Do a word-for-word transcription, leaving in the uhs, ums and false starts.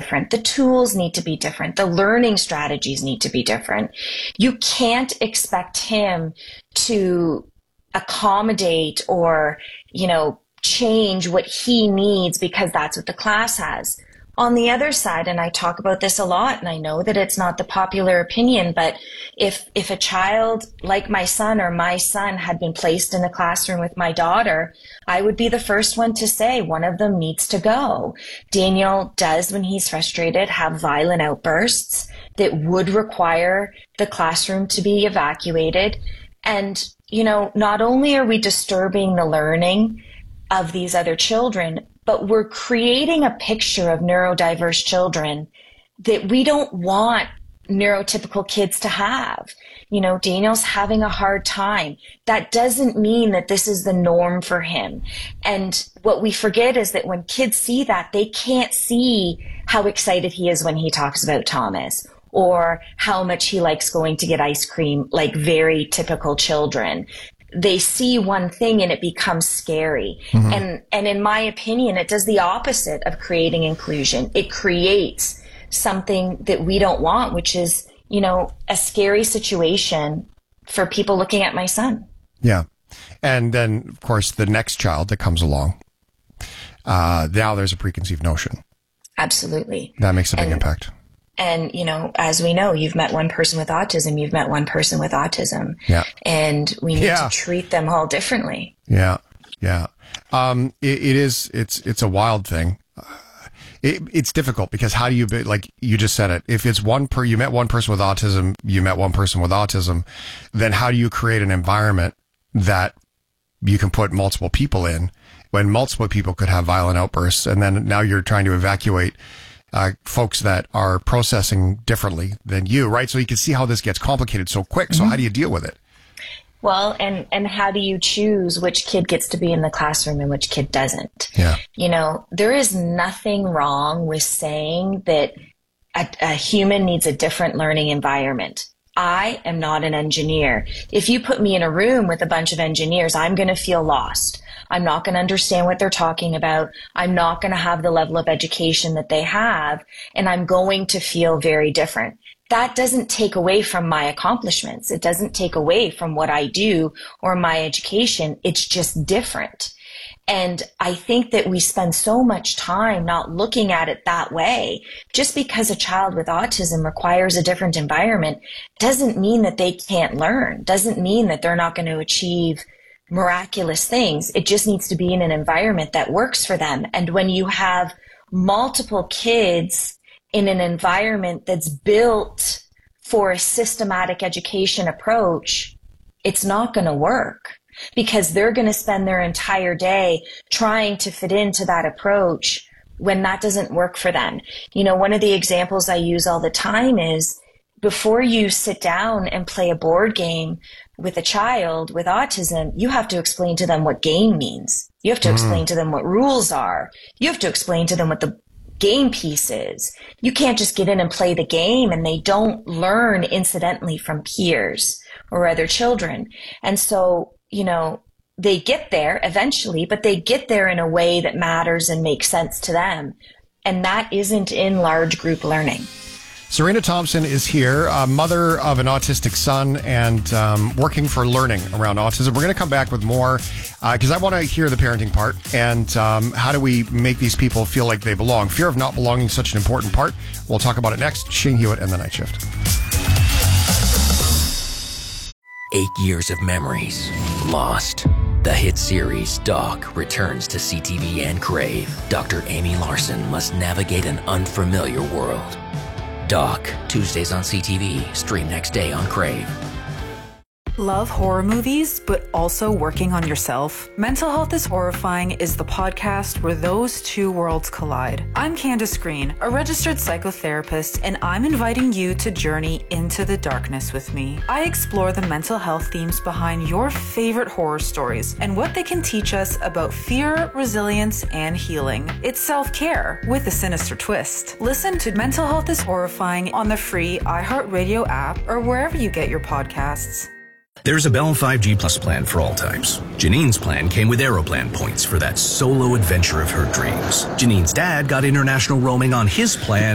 different. The tools need to be different. The learning strategies need to be different. You can't expect him to accommodate or, you know, change what he needs because that's what the class has. On the other side, and I talk about this a lot, and I know that it's not the popular opinion, but if if a child like my son or my son had been placed in a classroom with my daughter, I would be the first one to say one of them needs to go. Daniel does, when he's frustrated, have violent outbursts that would require the classroom to be evacuated. And, you know, not only are we disturbing the learning of these other children, but we're creating a picture of neurodiverse children that we don't want neurotypical kids to have. You know, Daniel's having a hard time. That doesn't mean that this is the norm for him. And what we forget is that when kids see that, they can't see how excited he is when he talks about Thomas, or how much he likes going to get ice cream, like very typical children. They see one thing and it becomes scary. Mm-hmm. And, and in my opinion, it does the opposite of creating inclusion. It creates something that we don't want, which is, you know, a scary situation for people looking at my son. Yeah. And then, of course, the next child that comes along, uh, now there's a preconceived notion. Absolutely. That makes a big and, impact. And, you know, as we know, you've met one person with autism, you've met one person with autism. Yeah. And we need yeah. to treat them all differently. Yeah. Yeah. Um, it, it is, it's, it's a wild thing. Uh, it, it's difficult because how do you, be, like you just said it, if it's one per, you met one person with autism, you met one person with autism, then how do you create an environment that you can put multiple people in when multiple people could have violent outbursts? And then now you're trying to evacuate Uh, folks that are processing differently than you, right? So you can see how this gets complicated so quick. So mm-hmm. how do you deal with it? Well, and, and how do you choose which kid gets to be in the classroom and which kid doesn't? Yeah. You know, there is nothing wrong with saying that a, a human needs a different learning environment. I am not an engineer. If you put me in a room with a bunch of engineers, I'm going to feel lost. I'm not going to understand what they're talking about. I'm not going to have the level of education that they have, and I'm going to feel very different. That doesn't take away from my accomplishments. It doesn't take away from what I do or my education. It's just different. And I think that we spend so much time not looking at it that way. Just because a child with autism requires a different environment doesn't mean that they can't learn, doesn't mean that they're not going to achieve miraculous things. It just needs to be in an environment that works for them. And when you have multiple kids in an environment that's built for a systematic education approach, it's not going to work, because they're going to spend their entire day trying to fit into that approach when that doesn't work for them. You know, one of the examples I use all the time is before you sit down and play a board game with a child with autism, you have to explain to them what game means. You have to mm. explain to them what rules are. You have to explain to them what the game piece is. You can't just get in and play the game and they don't learn incidentally from peers or other children. And so, you know, they get there eventually, but they get there in a way that matters and makes sense to them. And that isn't in large group learning. Serena Thompson is here, a mother of an autistic son and um, working for learning around autism. We're going to come back with more because uh, I want to hear the parenting part and um, how do we make these people feel like they belong. Fear of not belonging is such an important part. We'll talk about it next. Shane Hewitt and the Night Shift. Eight years of memories lost. The hit series Doc returns to C T V and Crave. Doctor Amy Larson must navigate an unfamiliar world. Doc, Tuesdays on C T V, stream next day on Crave. Love horror movies, but also working on yourself? Mental Health is Horrifying is the podcast where those two worlds collide. I'm Candace Green, a registered psychotherapist, and I'm inviting you to journey into the darkness with me. I explore the mental health themes behind your favorite horror stories and what they can teach us about fear, resilience, and healing. It's self-care with a sinister twist. Listen to Mental Health is Horrifying on the free iHeartRadio app or wherever you get your podcasts. There's a Bell five G Plus plan for all types. Janine's plan came with Aeroplan points for that solo adventure of her dreams. Janine's dad got international roaming on his plan